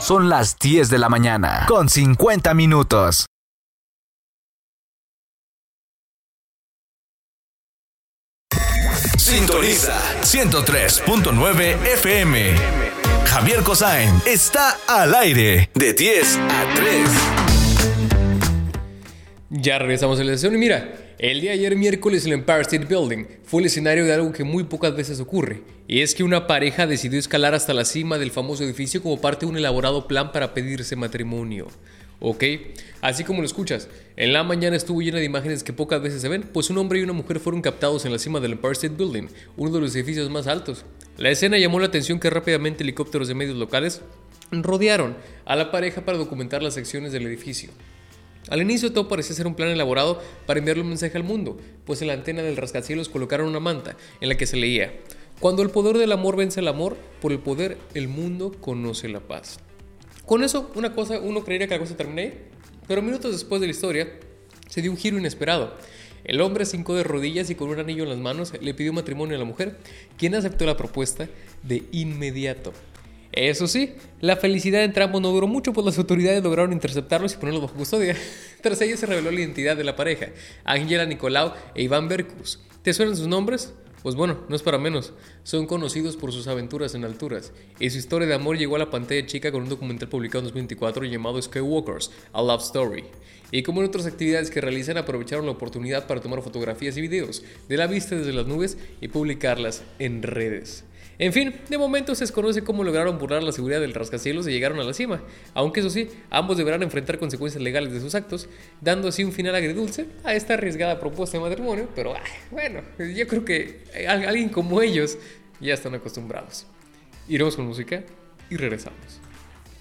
Son las 10 de la mañana, con 50 minutos. Sintoniza 103.9 FM. Javier Cosain está al aire de 10 a 3. Ya regresamos a la sesión y mira, el día de ayer miércoles el Empire State Building fue el escenario de algo que muy pocas veces ocurre, y es que una pareja decidió escalar hasta la cima del famoso edificio como parte de un elaborado plan para pedirse matrimonio. ¿Ok? Así como lo escuchas, en la mañana estuvo llena de imágenes que pocas veces se ven, pues un hombre y una mujer fueron captados en la cima del Empire State Building, uno de los edificios más altos. La escena llamó la atención que rápidamente helicópteros de medios locales rodearon a la pareja para documentar las secciones del edificio. Al inicio todo parecía ser un plan elaborado para enviarle un mensaje al mundo, pues en la antena del rascacielos colocaron una manta en la que se leía: cuando el poder del amor vence al amor, por el poder el mundo conoce la paz. Con eso, uno creería que la cosa termina ahí, pero minutos después de la historia se dio un giro inesperado. El hombre se hincó de rodillas y con un anillo en las manos le pidió matrimonio a la mujer, quien aceptó la propuesta de inmediato. Eso sí, la felicidad entre ambos no duró mucho, pues las autoridades lograron interceptarlos y ponerlos bajo custodia. Tras ello se reveló la identidad de la pareja, Angela Nicolau e Iván Berkus. ¿Te suenan sus nombres? Pues bueno, no es para menos, son conocidos por sus aventuras en alturas, y su historia de amor llegó a la pantalla chica con un documental publicado en 2024 llamado Skywalkers, A Love Story. Y como en otras actividades que realizan, aprovecharon la oportunidad para tomar fotografías y videos de la vista desde las nubes y publicarlas en redes. En fin, de momento se desconoce cómo lograron burlar la seguridad del rascacielos y llegaron a la cima, aunque eso sí, ambos deberán enfrentar consecuencias legales de sus actos, dando así un final agridulce a esta arriesgada propuesta de matrimonio, pero bueno, yo creo que alguien como ellos ya están acostumbrados. Iremos con música y regresamos.